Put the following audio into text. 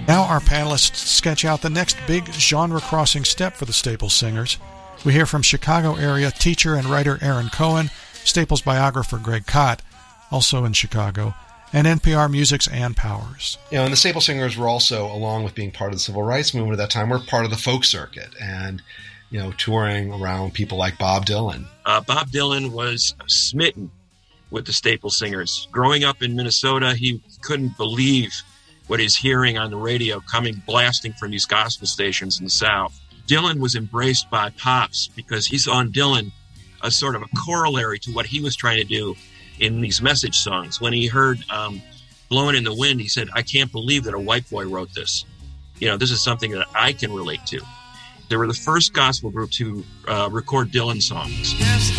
Now our panelists sketch out the next big genre-crossing step for the Staples singers. We hear from Chicago-area teacher and writer Aaron Cohen, Staples biographer Greg Kot, also in Chicago, and NPR Music's Ann Powers. And the Staples singers were also, along with being part of the civil rights movement at that time, were part of the folk circuit and, touring around people like Bob Dylan. Bob Dylan was smitten with the Staples singers. Growing up in Minnesota, he couldn't believe what he's hearing on the radio coming blasting from these gospel stations in the South. Dylan was embraced by Pops because he saw in Dylan a sort of a corollary to what he was trying to do in these message songs. When he heard Blowing in the Wind, he said, I can't believe that a white boy wrote this. This is something that I can relate to. They were the first gospel group to record Dylan songs.